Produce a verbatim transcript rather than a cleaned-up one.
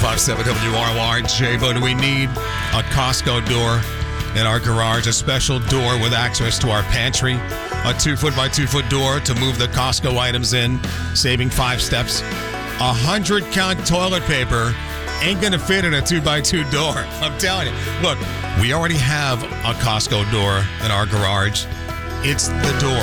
five seven W R Y. J-Bo, do we need a Costco door in our garage, a special door with access to our pantry, a two foot by two foot door to move the Costco items in, saving five steps? A hundred count toilet paper ain't gonna fit in a two by two door. I'm telling you. Look, we already have a Costco door in our garage. It's the door